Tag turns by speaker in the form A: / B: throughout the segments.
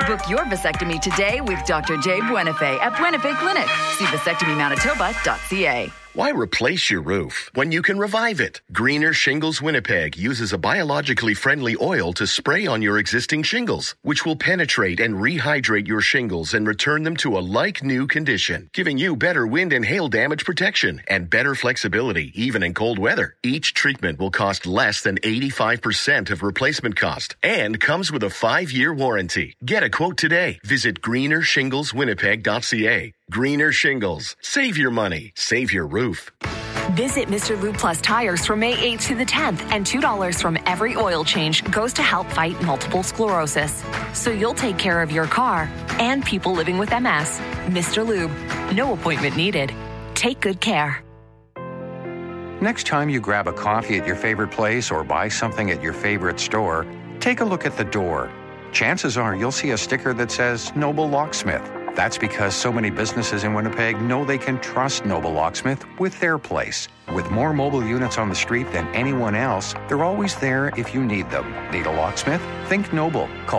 A: Book your vasectomy today with Dr. Jay Buenafe at Buenafe Clinic. See vasectomymanitoba.ca.
B: Why replace your roof when you can revive it? Greener Shingles Winnipeg uses a biologically friendly oil to spray on your existing shingles, which will penetrate and rehydrate your shingles and return them to a like-new condition, giving you better wind and hail damage protection and better flexibility, even in cold weather. Each treatment will cost less than 85% of replacement cost and comes with a 5-year warranty. Get a quote today. Visit greenershingleswinnipeg.ca. Greener Shingles. Save your money. Save your roof.
C: Visit Mr. Lube Plus Tires from May 8th to the 10th, and $2 from every oil change goes to help fight multiple sclerosis. So you'll take care of your car and people living with MS. Mr. Lube. No appointment needed. Take good care.
D: Next time you grab a coffee at your favorite place or buy something at your favorite store, take a look at the door. Chances are you'll see a sticker that says Noble Locksmith. That's because so many businesses in Winnipeg know they can trust Noble Locksmith with their place. With more mobile units on the street than anyone else, they're always there if you need them. Need a locksmith? Think Noble. Call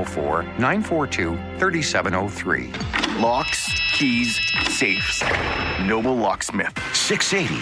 D: 204-942-3703.
E: Locks, keys, safes. Noble Locksmith.
F: 680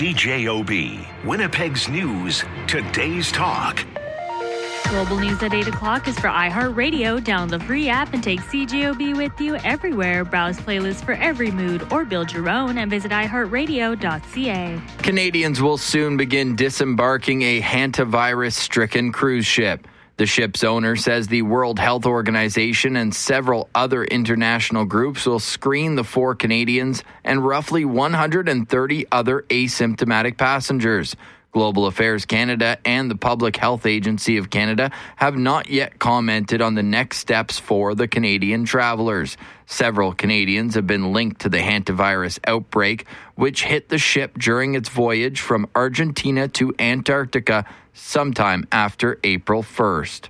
F: CJOB. Winnipeg's News. Today's Talk.
G: Global News at 8 o'clock is for iHeartRadio. Download the free app and take CJOB with you everywhere. Browse playlists for every mood or build your own and visit iHeartRadio.ca.
H: Canadians will soon begin disembarking a hantavirus-stricken cruise ship. The ship's owner says the World Health Organization and several other international groups will screen the 4 Canadians and roughly 130 other asymptomatic passengers. Global Affairs Canada and the Public Health Agency of Canada have not yet commented on the next steps for the Canadian travelers. Several Canadians have been linked to the hantavirus outbreak, which hit the ship during its voyage from Argentina to Antarctica sometime after April 1st.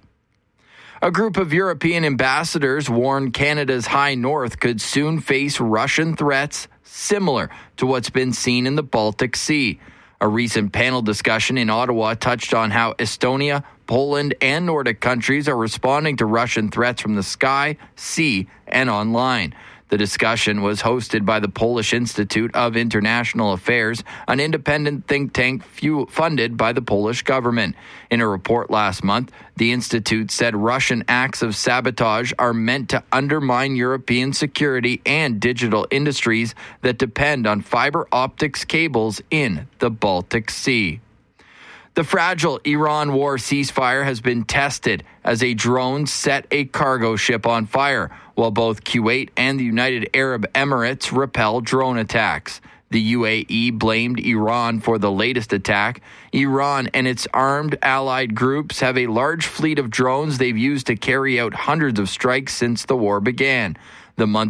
H: A group of European ambassadors warned Canada's High North could soon face Russian threats similar to what's been seen in the Baltic Sea. A recent panel discussion in Ottawa touched on how Estonia, Poland, and Nordic countries are responding to Russian threats from the sky, sea, and online. The discussion was hosted by the Polish Institute of International Affairs, an independent think tank funded by the Polish government. In a report last month, the institute said Russian acts of sabotage are meant to undermine European security and digital industries that depend on fiber optics cables in the Baltic Sea. The fragile Iran war ceasefire has been tested as a drone set a cargo ship on fire, while both Kuwait and the United Arab Emirates repelled drone attacks. The UAE blamed Iran for the latest attack. Iran and its armed allied groups have a large fleet of drones they've used to carry out hundreds of strikes since the war began. The month